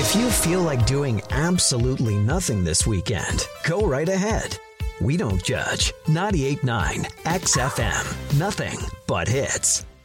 If you feel like doing absolutely nothing this weekend, go right ahead. We don't judge. 98.9 XFM. Nothing but hits.